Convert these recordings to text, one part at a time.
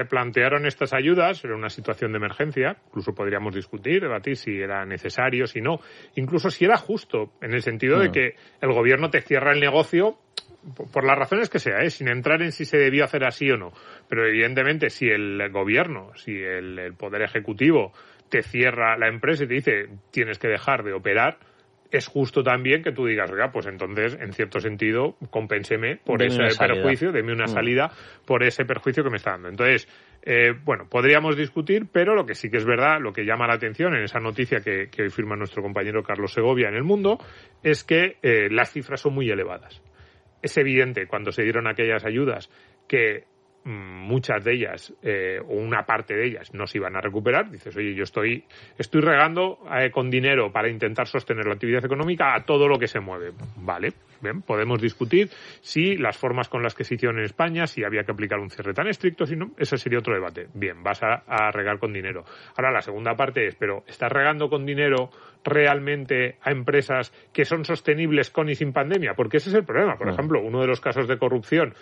plantearon estas ayudas, era una situación de emergencia, incluso podríamos debatir si era necesario, si no, incluso si era justo, en el sentido de que el gobierno te cierra el negocio por las razones que sea, sin entrar en si se debió hacer así o no. Pero evidentemente si el gobierno, si el poder ejecutivo te cierra la empresa y te dice tienes que dejar de operar, es justo también que tú digas, oiga, pues entonces, en cierto sentido, compénseme por ese perjuicio, deme una salida por ese perjuicio que me está dando. Entonces, podríamos discutir, pero lo que sí que es verdad, lo que llama la atención en esa noticia que hoy firma nuestro compañero Carlos Segovia en El Mundo, es que las cifras son muy elevadas. Es evidente, cuando se dieron aquellas ayudas, que muchas de ellas, o una parte de ellas, no se iban a recuperar. Dices, oye, yo estoy regando con dinero para intentar sostener la actividad económica a todo lo que se mueve. Vale, bien, podemos discutir si las formas con las que se hicieron en España, si había que aplicar un cierre tan estricto, si no, ese sería otro debate. Bien, vas a regar con dinero. Ahora, la segunda parte es, pero ¿estás regando con dinero realmente a empresas que son sostenibles con y sin pandemia? Porque ese es el problema. Por ejemplo, uno de los casos de corrupción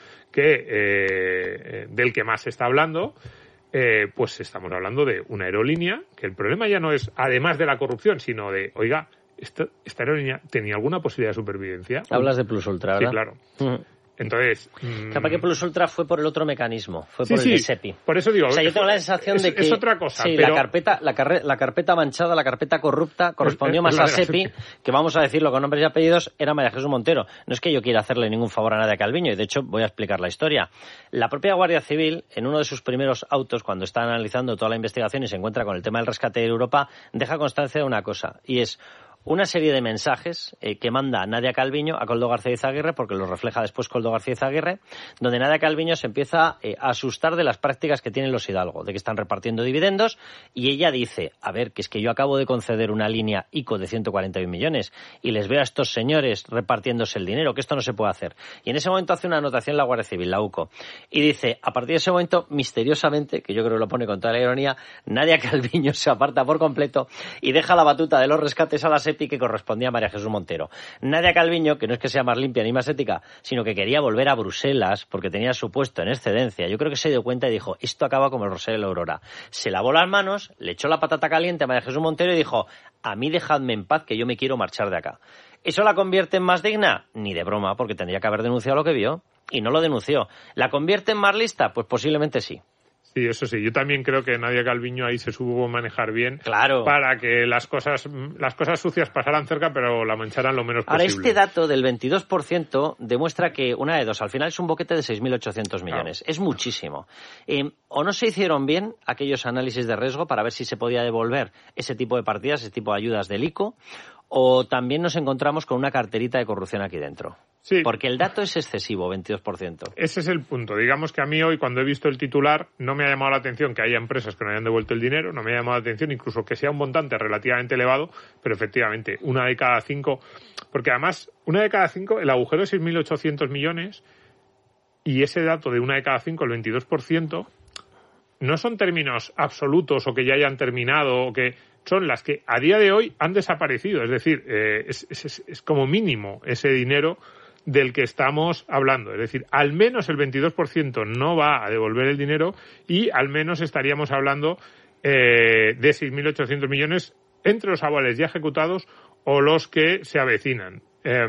del que más se está hablando, pues estamos hablando de una aerolínea, que el problema ya no es, además de la corrupción, sino de, oiga, ¿esta aerolínea tenía alguna posibilidad de supervivencia? Hablas de Plus Ultra, ¿verdad? Sí, claro. Entonces... Capaz que Plus Ultra fue por el otro mecanismo, fue por el de SEPI. Por eso digo... O sea, yo tengo la sensación de que... Es otra cosa, sí, pero... la carpeta manchada, la carpeta corrupta, correspondió más a SEPI, que vamos a decirlo con nombres y apellidos, era María Jesús Montero. No es que yo quiera hacerle ningún favor a Nadia Calviño, y de hecho voy a explicar la historia. La propia Guardia Civil, en uno de sus primeros autos, cuando está analizando toda la investigación y se encuentra con el tema del rescate de Europa, deja constancia de una cosa, y es una serie de mensajes que manda Nadia Calviño a Koldo García Izaguirre, porque los refleja después Koldo García Izaguirre, donde Nadia Calviño se empieza a asustar de las prácticas que tienen los Hidalgo, de que están repartiendo dividendos, y ella dice, a ver, que es que yo acabo de conceder una línea ICO de 141 millones y les veo a estos señores repartiéndose el dinero, que esto no se puede hacer. Y en ese momento hace una anotación la Guardia Civil, la UCO, y dice, a partir de ese momento, misteriosamente, que yo creo que lo pone con toda la ironía, Nadia Calviño se aparta por completo y deja la batuta de los rescates a la SEPI, que correspondía a María Jesús Montero. Nadia Calviño, que no es que sea más limpia ni más ética, sino que quería volver a Bruselas porque tenía su puesto en excedencia. Yo creo que se dio cuenta y dijo, esto acaba como el Rosario de la Aurora. Se lavó las manos, le echó la patata caliente a María Jesús Montero y dijo, a mí dejadme en paz que yo me quiero marchar de acá. ¿Eso la convierte en más digna? Ni de broma, porque tendría que haber denunciado lo que vio. Y no lo denunció. ¿La convierte en más lista? Pues posiblemente sí. Sí, eso sí. Yo también creo que Nadia Calviño ahí se supo manejar bien, claro, para que las cosas sucias pasaran cerca, pero la mancharan lo menos posible. Ahora, este dato del 22% demuestra que, una de dos, al final es un boquete de 6.800 millones. Claro. Es muchísimo. O no se hicieron bien aquellos análisis de riesgo para ver si se podía devolver ese tipo de partidas, ese tipo de ayudas del ICO, o también nos encontramos con una carterita de corrupción aquí dentro. Sí. Porque el dato es excesivo, 22%. Ese es el punto. Digamos que a mí hoy, cuando he visto el titular, no me ha llamado la atención que haya empresas que no hayan devuelto el dinero, no me ha llamado la atención incluso que sea un montante relativamente elevado, pero efectivamente, una de cada 5, porque además, una de cada 5, el agujero es 6.800 millones, y ese dato de una de cada 5, el 22%, no son términos absolutos o que ya hayan terminado o que... son las que a día de hoy han desaparecido. Es decir, es como mínimo ese dinero del que estamos hablando. Es decir, al menos el 22% no va a devolver el dinero y al menos estaríamos hablando de 6.800 millones entre los avales ya ejecutados o los que se avecinan.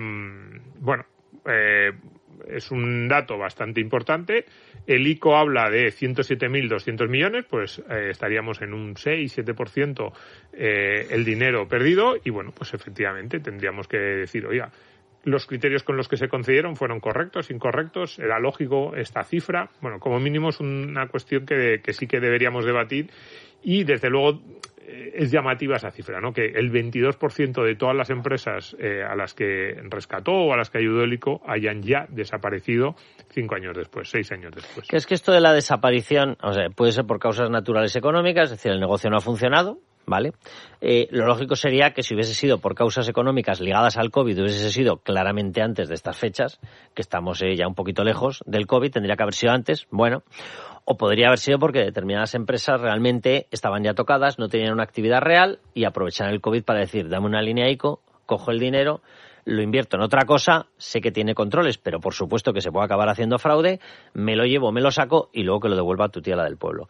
Es un dato bastante importante. El ICO habla de 107.200 millones, pues estaríamos en un 6-7% el dinero perdido y bueno, pues efectivamente tendríamos que decir, oiga, los criterios con los que se concedieron fueron correctos, incorrectos, era lógico esta cifra. Bueno, como mínimo es una cuestión que sí que deberíamos debatir y desde luego es llamativa esa cifra, ¿no? Que el 22% de todas las empresas a las que rescató o a las que ayudó el ICO hayan ya desaparecido 5 años después, 6 años después. Que es que esto de la desaparición, o sea, puede ser por causas naturales económicas, es decir, el negocio no ha funcionado, ¿vale? Lo lógico sería que si hubiese sido por causas económicas ligadas al COVID, hubiese sido claramente antes de estas fechas, que estamos ya un poquito lejos del COVID, tendría que haber sido antes, bueno, o podría haber sido porque determinadas empresas realmente estaban ya tocadas, no tenían una actividad real y aprovecharon el COVID para decir, dame una línea ICO, cojo el dinero, lo invierto en otra cosa, sé que tiene controles, pero por supuesto que se puede acabar haciendo fraude, me lo llevo, me lo saco y luego que lo devuelva a tu tía, la del pueblo.